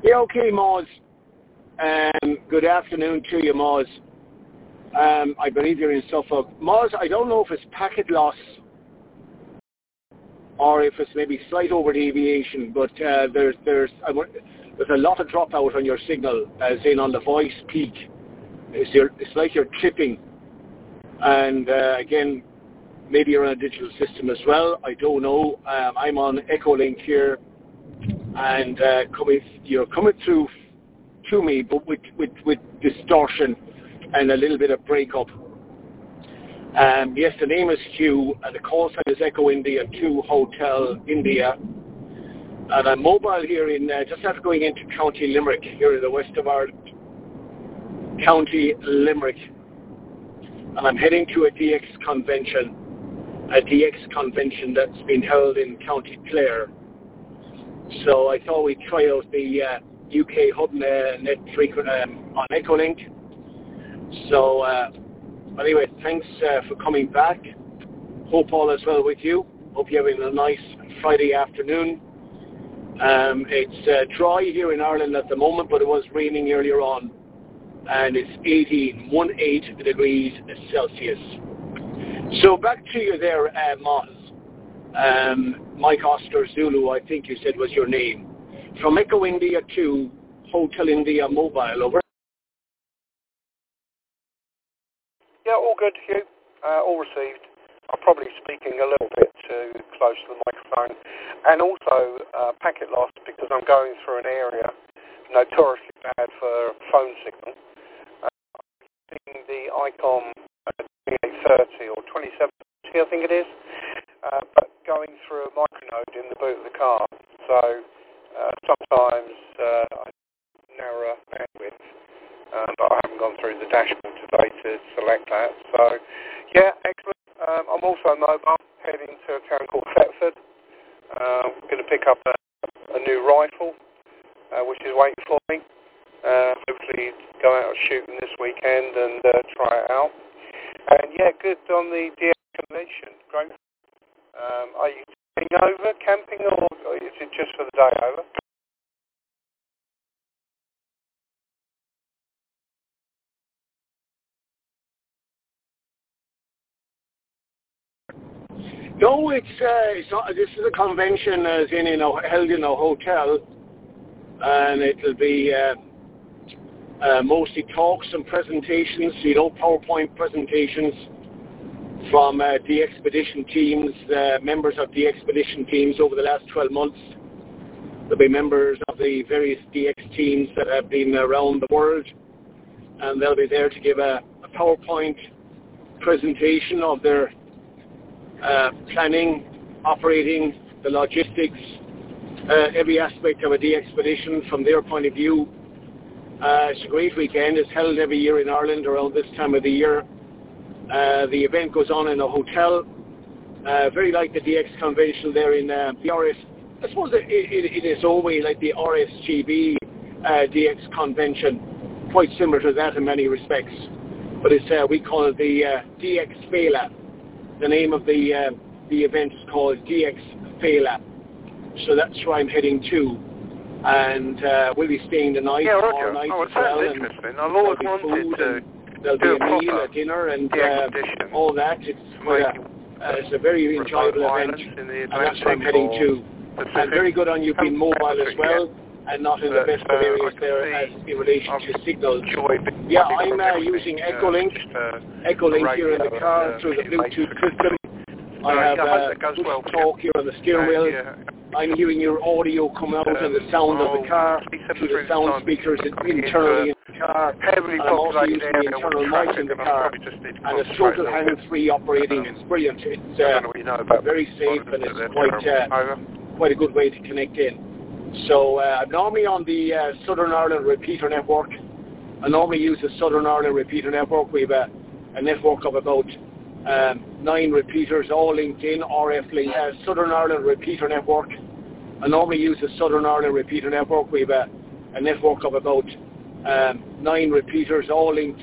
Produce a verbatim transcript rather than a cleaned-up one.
Yeah, okay, Moz. Um, good afternoon to you, Moz. Um, I believe you're in Suffolk. Moz, I don't know if it's packet loss or if it's maybe slight over-deviation, but uh, there's there's I, there's a lot of dropout on your signal, as in on the voice peak. It's, your, it's like you're clipping. And uh, again, maybe you're on a digital system as well. I don't know. Um, I'm on Echolink here, and uh, coming, you're coming through to me, but with, with, with distortion and a little bit of breakup. Um, yes, the name is Hugh, and the call sign is Echo India two Hotel India. And I'm mobile here in uh, just after going into County Limerick, here in the west of Ireland. County Limerick. And I'm heading to a D X convention, a D X convention that's been held in County Clare. So I thought we'd try out the uh, U K HubNet frequent um, on Echolink. So uh, anyway, thanks uh, for coming back. Hope all is well with you. Hope you're having a nice Friday afternoon. Um, it's uh, dry here in Ireland at the moment, but it was raining earlier on. And it's eighteen, eighteen degrees Celsius. So back to you there, uh, Moz. Um, Mike Oscar Zulu, I think you said was your name. From Echo India to Hotel India Mobile, over. Yeah, all good, Hugh. Uh, all received. I'm probably speaking a little bit too close to the microphone. And also uh, packet loss because I'm going through an area notoriously bad for phone signal. The ICOM uh, twenty-eight thirty or twenty-seven thirty, I think it is, uh, but going through a micronode in the boot of the car. So uh, sometimes uh, I narrow bandwidth, um, but I haven't gone through the dashboard today to select that. So yeah, excellent. Um, I'm also mobile, heading to a town called Thetford. Uh, I'm going to pick up a, a new rifle, uh, which is waiting for me. Uh, hopefully go out shooting this weekend and uh, try it out. And yeah, good on the D X convention. Great. Um, are you staying over, camping, or is it just for the day over? No, it's, uh, it's not. This is a convention as in, in a, held in a hotel, and it'll be uh, uh, mostly talks and presentations, you know, PowerPoint presentations from uh, the expedition teams, uh, members of the expedition teams over the last twelve months. There'll be members of the various D X teams that have been around the world, and they'll be there to give a, a PowerPoint presentation of their uh, planning, operating, the logistics, uh, every aspect of a D expedition from their point of view. Uh, it's a great weekend. It's held every year in Ireland around this time of the year. Uh, the event goes on in a hotel, uh, very like the D X convention there in uh, the R S. I suppose it, it, it is always like the R S G B uh, D X convention, quite similar to that in many respects. But it's uh, we call it the uh, D X Fela. The name of the uh, the event is called D X Fela. So that's where I'm heading to. And uh, we'll be staying the night, yeah, all night oh, as well. And interesting. I've always wanted to there'll do be a a meal, a dinner, and uh, all that. It's quite a, uh, it's a very enjoyable event, and that's where I'm heading to. And very good on you being mobile as well, and not in the best of areas there as in relation to signals. Yeah, I'm uh, using Echolink, Echolink here in the car through the Bluetooth system. I have uh, good talk here on the steering wheel. I'm hearing your audio come out and the sound of the car through the sound speakers internally in the car. And I'm also using the internal mic in the car. And it's total hands-free operating. It's brilliant. It's uh, very safe, and it's quite uh, quite a good way to connect in. So uh, I'm normally on the uh, Southern Ireland Repeater Network. I normally use the Southern Ireland Repeater Network. We have a, a network of about um, nine repeaters, all linked in, R F link, uh, Southern Ireland Repeater Network. I normally use the Southern Ireland Repeater Network. We have a, a network of about um, nine repeaters, all linked